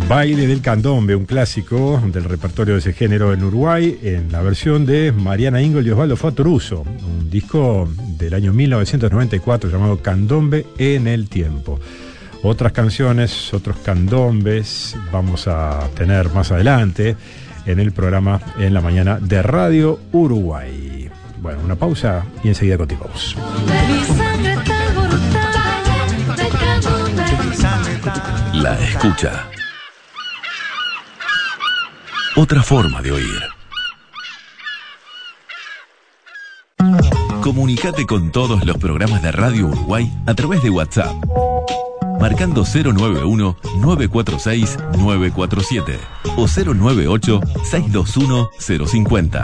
Baile del Candombe, un clásico del repertorio de ese género en Uruguay, en la versión de Mariana Ingol y Osvaldo Fattoruso, un disco del año 1994 llamado Candombe en el Tiempo. Otras canciones, otros candombes vamos a tener más adelante en el programa En la Mañana de Radio Uruguay. Bueno, una pausa y enseguida continuamos. La escucha. Otra forma de oír. Comunicate con todos los programas de Radio Uruguay a través de WhatsApp. Marcando 091-946-947 o 098-621-050.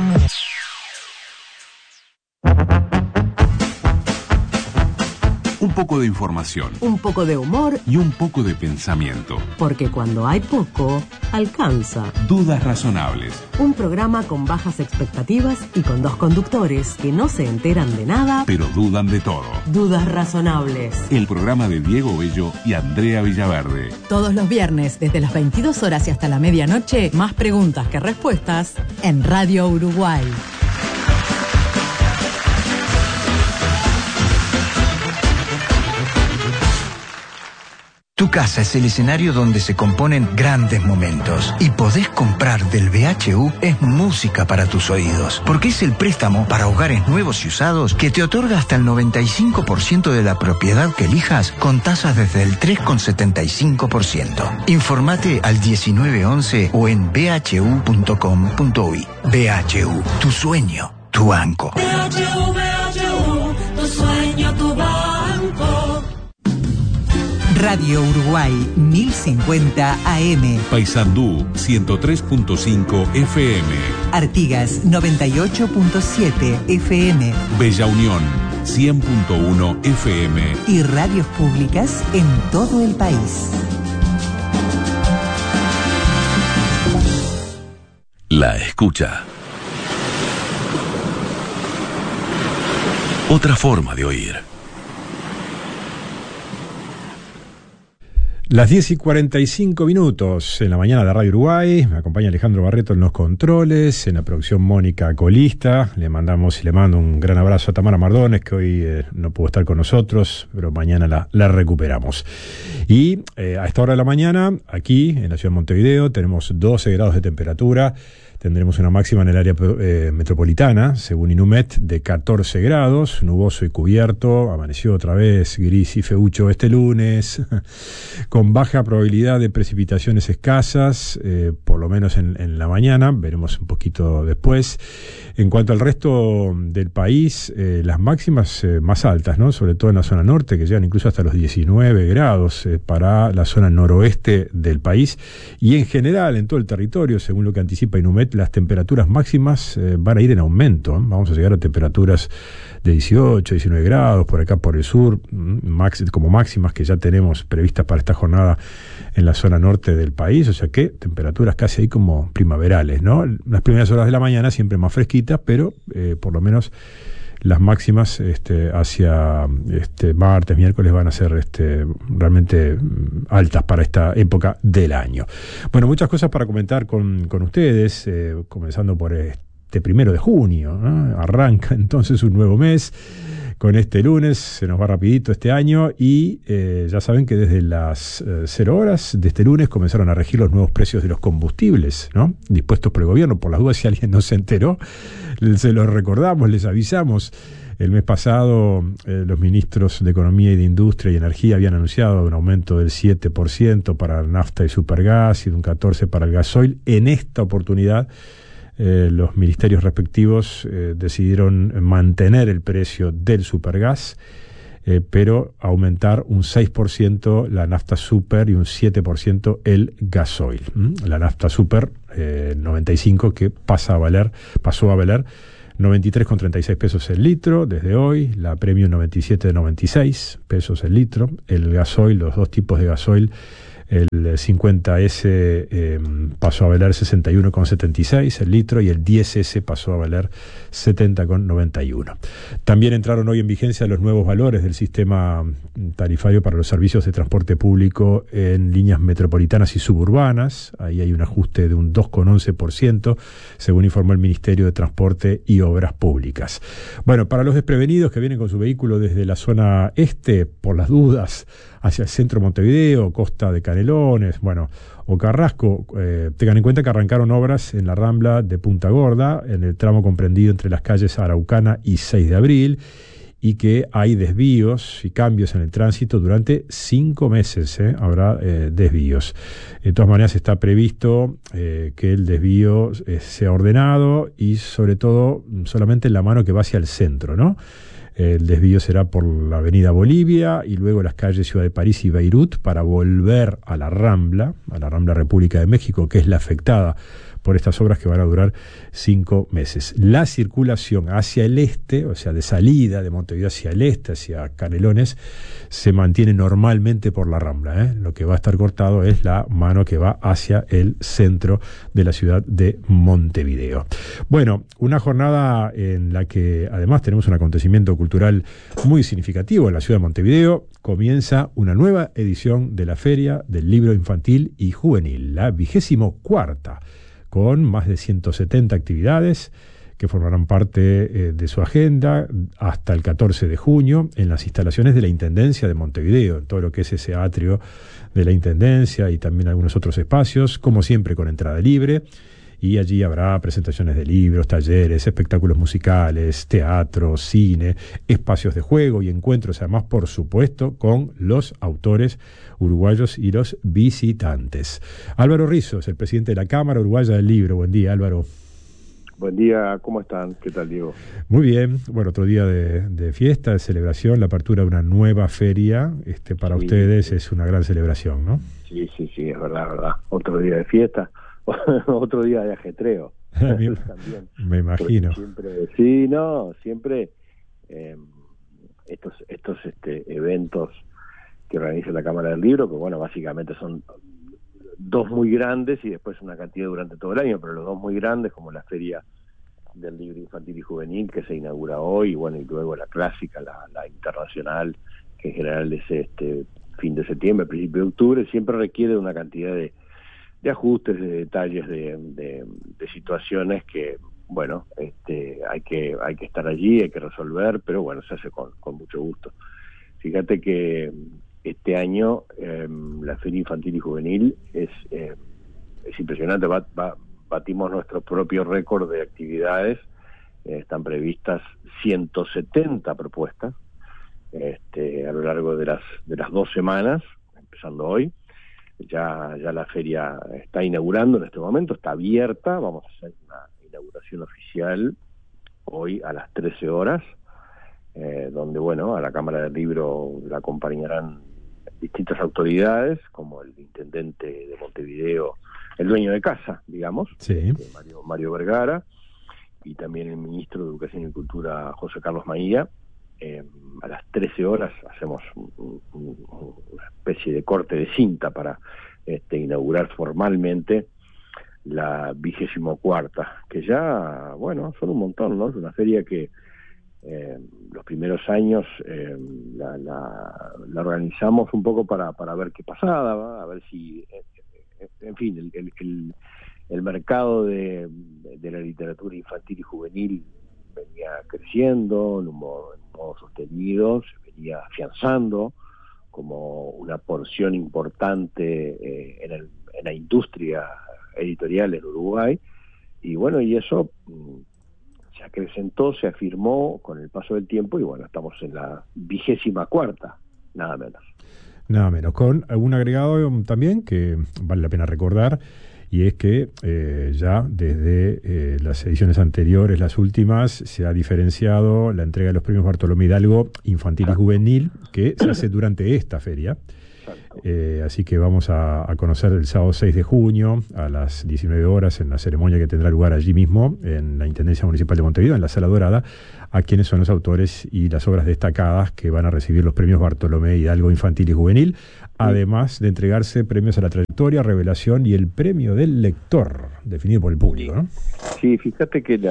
Un poco de información. Un poco de humor. Y un poco de pensamiento. Porque cuando hay poco, alcanza. Dudas razonables. Un programa con bajas expectativas y con dos conductores que no se enteran de nada, pero dudan de todo. Dudas razonables. El programa de Diego Bello y Andrea Villaverde. Todos los viernes, desde las 22 horas y hasta la medianoche, más preguntas que respuestas en Radio Uruguay. Tu casa es el escenario donde se componen grandes momentos. Y podés comprar del BHU es música para tus oídos. Porque es el préstamo para hogares nuevos y usados que te otorga hasta el 95% de la propiedad que elijas con tasas desde el 3,75%. Informate al 1911 o en bhu.com.uy. BHU, tu sueño, tu banco. BHU, tu sueño, tu banco. Radio Uruguay 1050 AM. Paysandú 103.5 FM. Artigas 98.7 FM. Bella Unión 100.1 FM. Y radios públicas en todo el país. La escucha. Otra forma de oír. Las 10:45 en la mañana de Radio Uruguay. Me acompaña Alejandro Barreto en los controles, en la producción Mónica Colista. Le mando un gran abrazo a Tamara Mardones, que hoy no pudo estar con nosotros, pero mañana la recuperamos. Y a esta hora de la mañana, aquí en la ciudad de Montevideo, tenemos 12 grados de temperatura. Tendremos una máxima en el área metropolitana, según Inumet, de 14 grados, nuboso y cubierto. Amaneció otra vez gris y feucho este lunes, con baja probabilidad de precipitaciones escasas, por lo menos en la mañana, veremos un poquito después. En cuanto al resto del país, las máximas más altas, ¿no? Sobre todo en la zona norte, que llegan incluso hasta los 19 grados para la zona noroeste del país. Y en general, en todo el territorio, según lo que anticipa Inumet, las temperaturas máximas van a ir en aumento. Vamos a llegar a temperaturas de 18, 19 grados, por acá por el sur, como máximas que ya tenemos previstas para esta jornada en la zona norte del país, o sea que temperaturas casi ahí como primaverales, ¿no? Las primeras horas de la mañana siempre más fresquitas, pero por lo menos las máximas hacia martes, miércoles van a ser realmente altas para esta época del año. Bueno, muchas cosas para comentar con ustedes, comenzando por este 1 de junio, ¿no? Arranca entonces un nuevo mes con este lunes, se nos va rapidito este año y ya saben que desde las 0 horas de este lunes comenzaron a regir los nuevos precios de los combustibles, ¿no? Dispuestos por el gobierno. Por las dudas, si alguien no se enteró, se los recordamos, les avisamos. El mes pasado los ministros de Economía y de Industria y Energía habían anunciado un aumento del 7% para nafta y supergas y de un 14% para el gasoil. En esta oportunidad los ministerios respectivos decidieron mantener el precio del supergas, pero aumentar un 6% la nafta super y un 7% el gasoil. La nafta super 95 que pasó a valer 93,36 pesos el litro desde hoy, la premium 97,96 pesos el litro, el gasoil, los dos tipos de gasoil El 50S pasó a valer 61,76 el litro y el 10S pasó a valer 70,91. También entraron hoy en vigencia los nuevos valores del sistema tarifario para los servicios de transporte público en líneas metropolitanas y suburbanas. Ahí hay un ajuste de un 2,11%, según informó el Ministerio de Transporte y Obras Públicas. Bueno, para los desprevenidos que vienen con su vehículo desde la zona este, por las dudas, hacia el centro de Montevideo, Costa de Canelones, bueno, o Carrasco, tengan en cuenta que arrancaron obras en la Rambla de Punta Gorda, en el tramo comprendido entre las calles Araucana y 6 de Abril, y que hay desvíos y cambios en el tránsito durante 5 meses, habrá desvíos. De todas maneras está previsto que el desvío sea ordenado y sobre todo solamente en la mano que va hacia el centro, ¿no? El desvío será por la avenida Bolivia y luego las calles Ciudad de París y Beirut para volver a la Rambla República de México, que es la afectada por estas obras que van a durar 5 meses. La circulación hacia el este, o sea, de salida de Montevideo hacia el este, hacia Canelones, se mantiene normalmente por la Rambla. Lo que va a estar cortado es la mano que va hacia el centro de la ciudad de Montevideo. Bueno, una jornada en la que además tenemos un acontecimiento cultural muy significativo en la ciudad de Montevideo. Comienza una nueva edición de la Feria del Libro Infantil y Juvenil, la 24ª, con más de 170 actividades que formarán parte de su agenda hasta el 14 de junio en las instalaciones de la Intendencia de Montevideo, en todo lo que es ese atrio de la Intendencia y también algunos otros espacios, como siempre con entrada libre, y allí habrá presentaciones de libros, talleres, espectáculos musicales, teatro, cine, espacios de juego y encuentros, además, por supuesto, con los autores uruguayos y los visitantes. Álvaro Rizos, el presidente de la Cámara Uruguaya del Libro. Buen día, Álvaro. Buen día, ¿cómo están? ¿Qué tal, Diego? Muy bien, bueno, otro día de fiesta, de celebración, la apertura de una nueva feria, para ustedes es una gran celebración, ¿no? Sí, es verdad, otro día de fiesta, otro día de ajetreo. También, me imagino. Siempre estos eventos que organiza la Cámara del Libro, que bueno, básicamente son 2 muy grandes y después una cantidad durante todo el año, pero los 2 muy grandes, como la Feria del Libro Infantil y Juvenil, que se inaugura hoy, y bueno, y luego la clásica, la internacional, que en general es fin de septiembre, principio de octubre, siempre requiere una cantidad de ajustes, de detalles, de situaciones que, bueno, hay que estar allí, hay que resolver, pero bueno, se hace con mucho gusto. Fíjate que este año la Feria Infantil y Juvenil es impresionante, batimos nuestro propio récord de actividades, están previstas 170 propuestas a lo largo de las 2 semanas, empezando hoy. Ya la feria está inaugurando en este momento, está abierta, vamos a hacer una inauguración oficial hoy a las 13 horas, donde, bueno, a la Cámara del Libro la acompañarán distintas autoridades, como el intendente de Montevideo, el dueño de casa, digamos, sí. Mario Vergara, y también el ministro de Educación y Cultura, José Carlos Maía. A las 13 horas hacemos una especie de corte de cinta para inaugurar formalmente la 24ª, que ya, bueno, son un montón, ¿no? Es una feria que los primeros años la organizamos un poco para ver qué pasaba, ¿va? A ver si, en fin, el mercado de la literatura infantil y juvenil venía creciendo en un modo sostenido, se venía afianzando como una porción importante en la industria editorial en Uruguay, y bueno, y eso se acrecentó, se afirmó con el paso del tiempo, y bueno, estamos en la 24ª, nada menos. Con algún agregado también que vale la pena recordar, y es que ya desde las ediciones anteriores, las últimas, se ha diferenciado la entrega de los premios Bartolomé Hidalgo Infantil y Juvenil, que se hace durante esta feria. Así que vamos a conocer el sábado 6 de junio a las 19 horas en la ceremonia que tendrá lugar allí mismo, en la Intendencia Municipal de Montevideo, en la Sala Dorada, a quienes son los autores y las obras destacadas que van a recibir los premios Bartolomé Hidalgo Infantil y Juvenil, además de entregarse premios a la trayectoria, revelación y el premio del lector, definido por el público, ¿no? Sí, fíjate que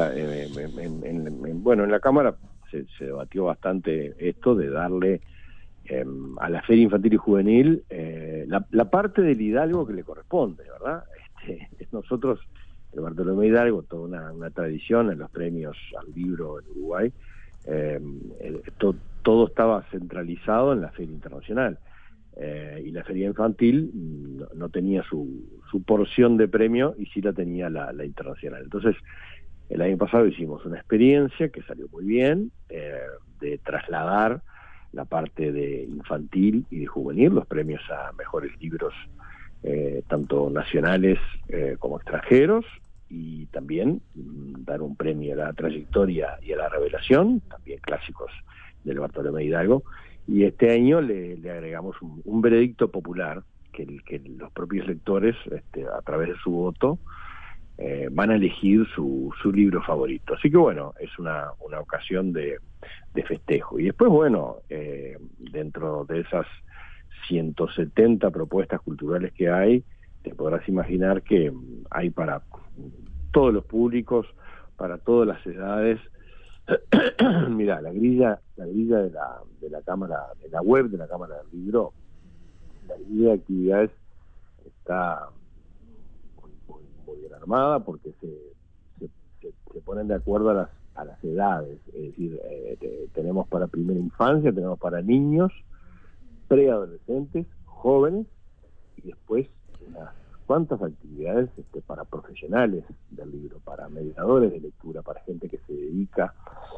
en la Cámara se debatió bastante esto de darle a la Feria Infantil y Juvenil la parte del Hidalgo que le corresponde, ¿verdad? Nosotros, el Bartolomé Hidalgo, toda una tradición en los premios al libro en Uruguay, todo estaba centralizado en la Feria Internacional. Y la Feria Infantil no tenía su porción de premio y sí la tenía la Internacional. Entonces, el año pasado hicimos una experiencia que salió muy bien, de trasladar la parte de infantil y de juvenil, los premios a mejores libros, tanto nacionales como extranjeros, y también dar un premio a la trayectoria y a la revelación, también clásicos del Bartolomé Hidalgo. Y este año le agregamos un veredicto popular que los propios lectores, a través de su voto, van a elegir su libro favorito. Así que bueno, es una ocasión de festejo. Y después, bueno, dentro de esas 170 propuestas culturales que hay, te podrás imaginar que hay para todos los públicos, para todas las edades. Mirá, la grilla de la Cámara, de la web de la Cámara del Libro, la grilla de actividades está muy bien armada, porque se ponen de acuerdo a las edades. Es decir, tenemos para primera infancia, tenemos para niños, preadolescentes, jóvenes, y después unas cuantas actividades para profesionales del libro, para mediadores de lectura, para gente que se dedica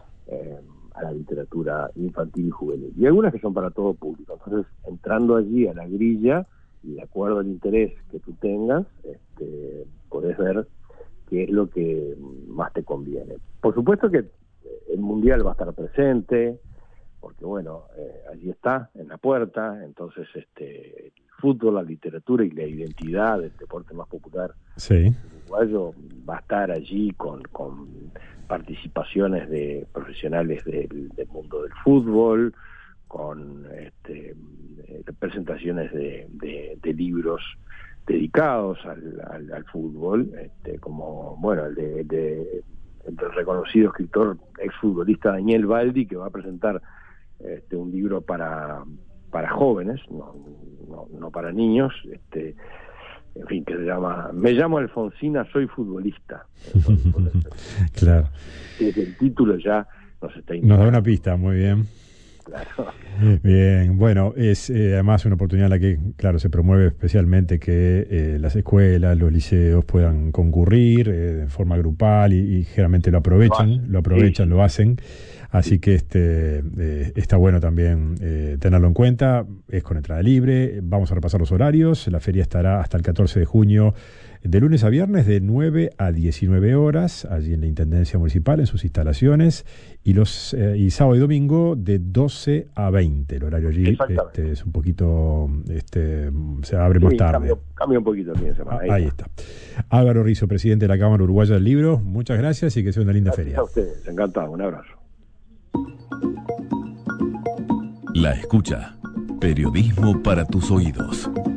a la literatura infantil y juvenil, y algunas que son para todo público. Entonces, entrando allí a la grilla, y de acuerdo al interés que tú tengas, podés ver qué es lo que más te conviene. Por supuesto que el Mundial va a estar presente, porque bueno, allí está, en la puerta. Entonces el fútbol, la literatura y la identidad del deporte más popular uruguayo va a estar allí con participaciones de profesionales del mundo del fútbol, con presentaciones de libros dedicados al fútbol, como bueno el del reconocido escritor exfutbolista Daniel Baldi, que va a presentar un libro para jóvenes, no para niños, en fin, que se llama Me llamo Alfonsina, soy futbolista. Claro. El título ya nos da una pista, muy bien. Claro. Bien, bueno, es además una oportunidad en la que, claro, se promueve especialmente que las escuelas, los liceos puedan concurrir de forma grupal y generalmente lo aprovechan, lo hacen. Así que está bueno también tenerlo en cuenta. Es con entrada libre. Vamos a repasar los horarios. La feria estará hasta el 14 de junio, de lunes a viernes, de 9 a 19 horas, allí en la Intendencia Municipal, en sus instalaciones, y sábado y domingo de 12 a 20. El horario allí es un poquito, se abre más tarde. Cambia un poquito el fin de semana. Ahí está. Álvaro Rizzo, presidente de la Cámara Uruguaya del Libro, muchas gracias y que sea una linda feria. A ustedes, encantado, un abrazo. La escucha, periodismo para tus oídos.